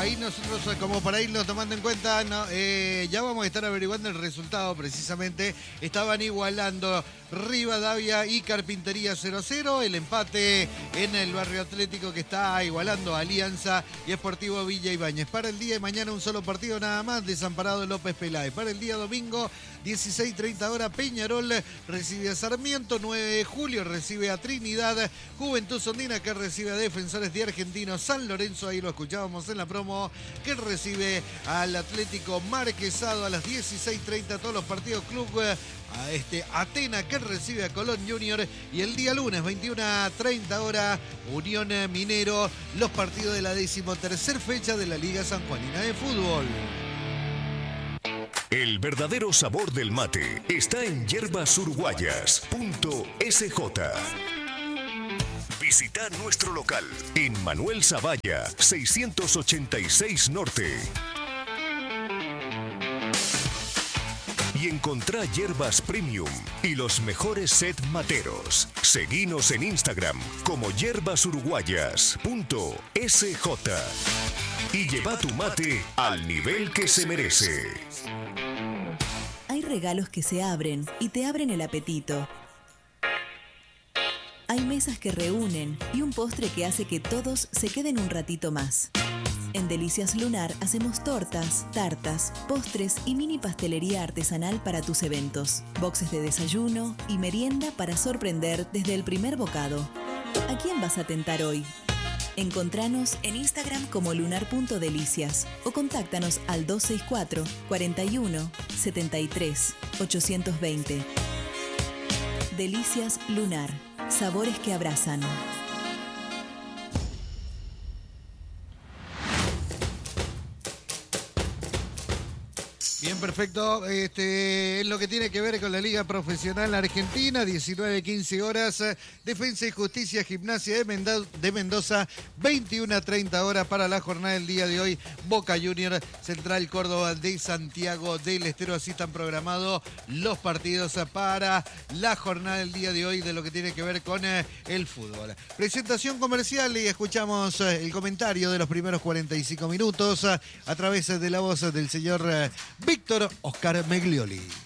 ahí nosotros, como para irlo tomando en cuenta, ya vamos a estar averiguando el resultado precisamente. Estaban igualando Rivadavia y Carpintería 0-0. El empate en el Barrio Atlético que está igualando a Alianza y Sportivo Villa Ibáñez. Para el día de mañana un solo partido nada más, Desamparado López Peláez. Para el día domingo, 16:30 horas, Peñarol recibe a Sarmiento. 9 de julio recibe a Trinidad. Juventud Sondina que recibe a Defensores de Argentinos. San Lorenzo, ahí lo escuchábamos en la promo, que recibe al Atlético Marquesado a las 16:30. Todos los partidos. Club Atena que recibe a Colón Junior. Y el día lunes, 21:30 horas, Unión Minero. Los partidos de la 13ª fecha de la Liga Sanjuanina de Fútbol. El verdadero sabor del mate está en yerbasurguayas.sj. Visita nuestro local en Manuel Zavalla, 686 Norte. Y encontrá hierbas premium y los mejores set materos. Seguinos en Instagram como yerbasurguayas.sj. Y lleva tu mate al nivel que se merece. Hay regalos que se abren y te abren el apetito. Hay mesas que reúnen y un postre que hace que todos se queden un ratito más. En Delicias Lunar hacemos tortas, tartas, postres y mini pastelería artesanal para tus eventos. Boxes de desayuno y merienda para sorprender desde el primer bocado. ¿A quién vas a tentar hoy? Encontranos en Instagram como lunar.delicias o contáctanos al 264 41 73 820. Delicias Lunar. Sabores que abrazan. Bien, perfecto. En lo que tiene que ver con la Liga Profesional Argentina, 19:15 horas, Defensa y Justicia, Gimnasia de Mendoza, 21:30 horas para la jornada del día de hoy. Boca Junior, Central Córdoba de Santiago del Estero. Así están programados los partidos para la jornada del día de hoy de lo que tiene que ver con el fútbol. Presentación comercial y escuchamos el comentario de los primeros 45 minutos a través de la voz del señor Víctor Oscar Meglioli.